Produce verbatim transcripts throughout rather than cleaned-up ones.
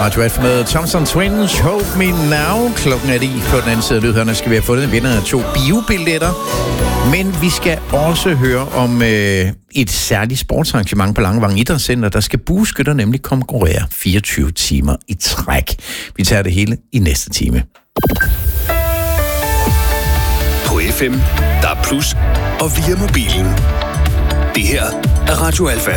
Radio Alfa med Thompson Twins, Hold Me Now. Klokken er lige på den anden side af lydhørende. Skal vi have fundet en vinder af to biobilletter. Men vi skal også høre om øh, et særligt sportsarrangement på Langevang Idrætscenter. Der skal bueskytter nemlig konkurrere fireogtyve timer i træk. Vi tager det hele i næste time. På F M, der er plus, og via mobilen. Det her er Radio Alfa.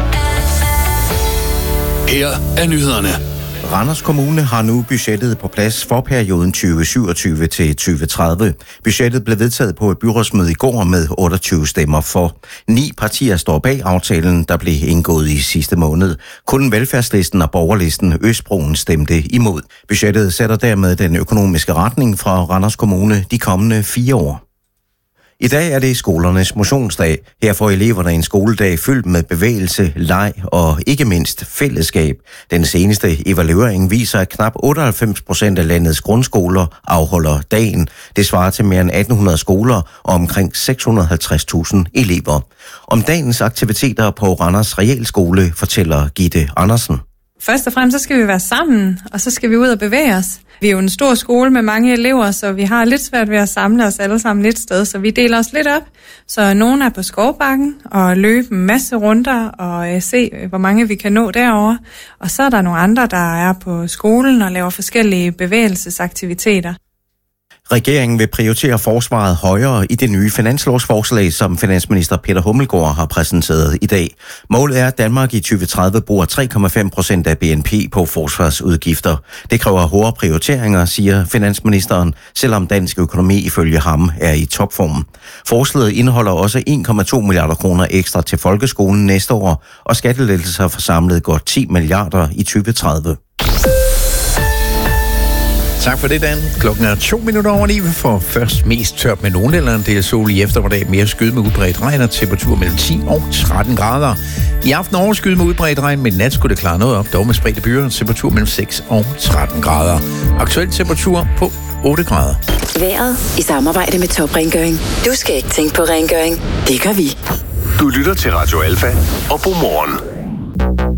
Her er nyhederne. Randers Kommune har nu budgettet på plads for perioden tyve syvogtyve til tyve tredive. Budgettet blev vedtaget på et byrådsmøde i går med otteogtyve stemmer for. Ni partier står bag aftalen, der blev indgået i sidste måned. Kun Velfærdslisten og Borgerlisten Østbroen stemte imod. Budgettet sætter dermed den økonomiske retning fra Randers Kommune de kommende fire år. I dag er det skolernes motionsdag. Her får eleverne en skoledag fyldt med bevægelse, leg og ikke mindst fællesskab. Den seneste evaluering viser, at knap otteoghalvfems procent af landets grundskoler afholder dagen. Det svarer til mere end atten hundrede skoler og omkring seks hundrede og halvtreds tusind elever. Om dagens aktiviteter på Randers Realskole fortæller Gitte Andersen. Først og fremmest så skal vi være sammen, og så skal vi ud og bevæge os. Vi er jo en stor skole med mange elever, så vi har lidt svært ved at samle os alle sammen lidt sted, så vi deler os lidt op. Så nogen er på skovbakken og løber en masse runder og øh, se, hvor mange vi kan nå derovre. Og så er der nogle andre, der er på skolen og laver forskellige bevægelsesaktiviteter. Regeringen vil prioritere forsvaret højere i det nye finanslovsforslag, som finansminister Peter Hummelgaard har præsenteret i dag. Målet er, at Danmark i tyve tredive bruger tre komma fem procent af B N P på forsvarsudgifter. Det kræver hårde prioriteringer, siger finansministeren, selvom dansk økonomi ifølge ham er i topform. Forslaget indeholder også en komma to milliarder kroner ekstra til folkeskolen næste år, og skattelettelser for samlet godt ti milliarder i tyve tredive. Tak for det, Dan. Klokken er to minutter over ni. Vi får først mest tørt med nogen eller en del sol i eftermiddag. Mere skyde med udbredt regn og temperatur mellem ti og tretten grader. I aften overskyde med udbredt regn, men nat skulle det klare noget op. Dog med spredte byer og temperatur mellem seks og tretten grader. Aktuel temperatur på otte grader. Vejret i samarbejde med Top Rengøring. Du skal ikke tænke på rengøring. Det gør vi. Du lytter til Radio Alfa og God morgen.